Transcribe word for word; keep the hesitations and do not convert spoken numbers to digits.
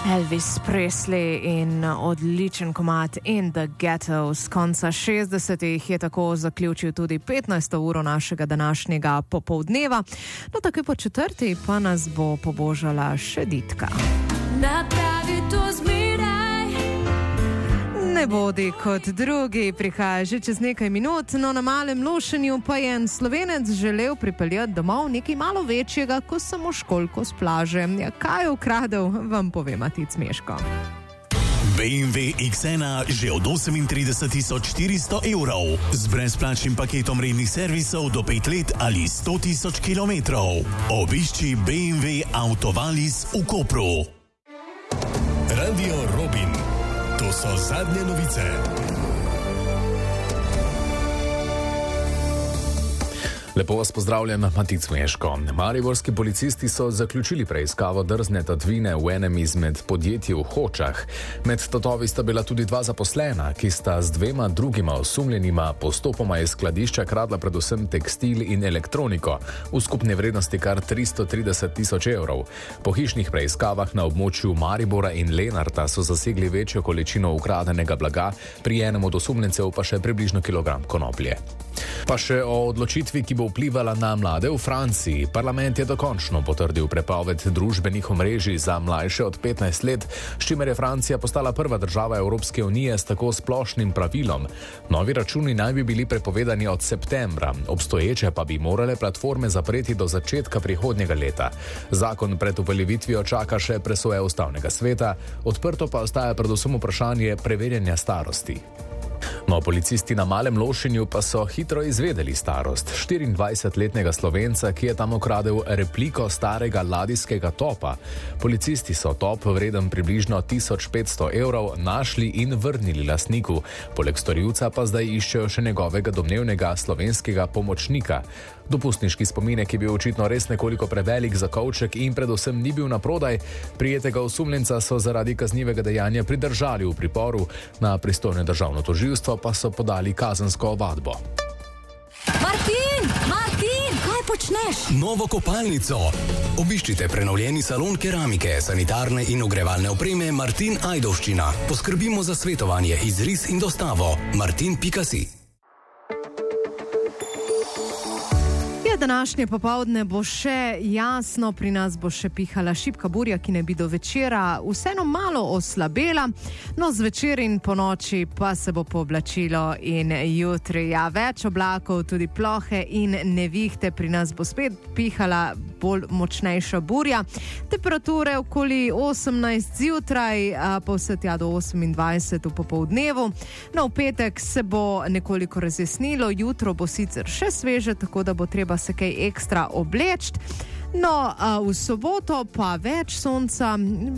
Elvis Presley in odličen komad In the Ghetto z konca šestdesetih je tako zaključil tudi petnajsto uro našega današnjega popoldneva. No, tako po četrti pa nas bo pobožala še Ditka. Napravi to zmeraj. Ne bodi kot drugi, prihaja že čez nekaj minut, no na Malem Lošenju pa je en Slovenec želel pripeljati domov nekaj malo večjega, kot samo školjko s plaže. Ja, kaj je ukradel, vam pove Matic Meško. B M W X ena že od osemintrideset tisoč štiristo evrov z brezplačnim paketom rednih servisov do pet let ali sto tisoč kilometrov. Obišči B M W Autovalis v Kopru. Radio Robin. To so zadnje novice. Lepo vas pozdravljam, Matic Meško. Mariborski policisti so zaključili preiskavo drzne tatvine v enem izmed podjetij v Hočah. Med tatovi sta bila tudi dva zaposlena, ki sta z dvema drugima osumljenima postopoma iz skladišča kradla predvsem tekstil in elektroniko v skupni vrednosti kar tristo trideset tisoč evrov. Po hišnih preiskavah na območju Maribora in Lenarta so zasegli večjo količino ukradenega blaga, pri enem od osumljencev pa še približno kilogram konoplje. Pa še o odločitvi, ki bo vplivala na mlade v Franciji. Parlament je dokončno potrdil prepoved družbenih omrežij za mlajše od petnajst let, s čimer je Francija postala prva država Evropske unije s tako splošnim pravilom. Novi računi naj bi bili prepovedani od septembra, obstoječe pa bi morale platforme zapreti do začetka prihodnjega leta. Zakon pred uveljavitvijo čaka še presoje ustavnega sveta, odprto pa ostaja predvsem vprašanje preverjanja starosti. No, policisti na Malem Lošenju pa so hitro izvedeli starost štiriindvajsetletnega Slovenca, ki je tam ukradel repliko starega ladijskega topa. Policisti so top, vreden približno tisoč petsto evrov, našli in vrnili lastniku. Poleg storilca pa zdaj iščejo še njegovega domnevnega slovenskega pomočnika. Dopustniški spominek je bil očitno res nekoliko prevelik za kovček in predvsem ni bil na prodaj. Prijetega osumljenca so zaradi kaznivega dejanja pridržali v priporu, na pristojno državno tožilstvo pa so podali kazensko ovadbo. Martin! Martin! Kaj počneš? Novo kopalnico. Obiščite prenovljeni salon keramike, sanitarne in ogrevalne opreme Martin Ajdovščina. Poskrbimo za svetovanje, izris in dostavo. martin pika si. Današnje popoldne bo še jasno, pri nas bo še pihala šibka burja, ki ne bi do večera vseeno malo oslabela, no zvečer in po noči pa se bo pooblačilo in jutri. Ja, več oblakov, tudi plohe in nevihte, pri nas bo spet pihala bolj močnejša burja. Temperature okoli osemnajst zjutraj, pa vse tja do osemindvajset v popoldnevu. No, v petek se bo nekoliko razjasnilo, jutro bo sicer še sveže, tako da bo treba se kaj ekstra obleči. No, v soboto pa več sonca,